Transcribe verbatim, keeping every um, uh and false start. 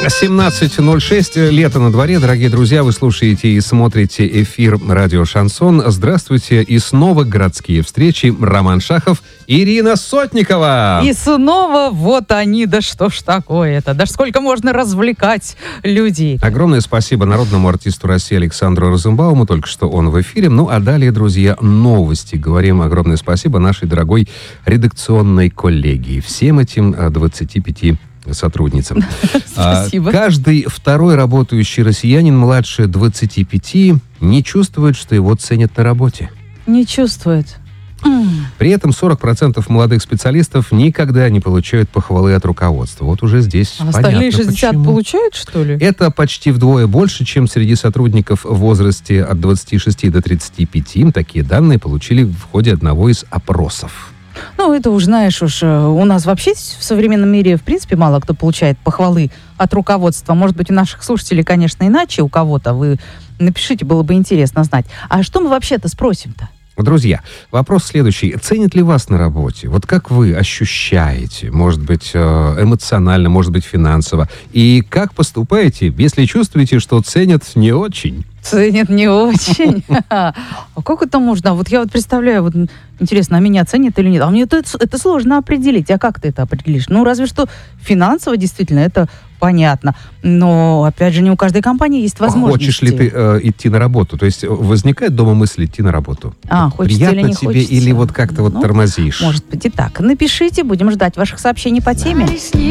семнадцать ноль шесть, лето на дворе, дорогие друзья, вы слушаете и смотрите эфир радио «Шансон». Здравствуйте, и снова городские встречи. Роман Шахов, Ирина Сотникова. И снова вот они, да что ж такое-то, да сколько можно развлекать людей. Огромное спасибо народному артисту России Александру Розенбауму, только что он в эфире. Ну а далее, друзья, новости. Говорим огромное спасибо нашей дорогой редакционной коллегии, всем этим двадцати пяти сотрудницам. Спасибо. Каждый второй работающий россиянин младше двадцати пяти не чувствует, что его ценят на работе. Не чувствует. При этом сорок процентов молодых специалистов никогда не получают похвалы от руководства. Вот уже здесь А понятно, остальные шестьдесят почему. получают, что ли? Это почти вдвое больше, чем среди сотрудников в возрасте от двадцати шести до тридцати пяти. Такие данные получили в ходе одного из опросов. Ну, это уж, знаешь, уж у нас вообще в современном мире, в принципе, мало кто получает похвалы от руководства. Может быть, у наших слушателей, конечно, иначе у кого-то. Вы напишите, было бы интересно знать. А что мы вообще-то спросим-то? Друзья, вопрос следующий. Ценят ли вас на работе? Вот как вы ощущаете? Может быть, эмоционально, может быть, финансово. И как поступаете, если чувствуете, что ценят не очень? Ценят не очень. А как это можно? Вот я вот представляю, вот интересно, а меня ценят или нет? А мне это, это сложно определить. А как ты это определишь? Ну, разве что финансово действительно это понятно. Но, опять же, не у каждой компании есть возможность. Хочешь ли ты э, идти на работу? То есть возникает дома мысль идти на работу? А, вот хочется приятно или не тебе, хочется? или вот как-то вот Ну, тормозишь? Может быть и так. Напишите, будем ждать ваших сообщений по теме.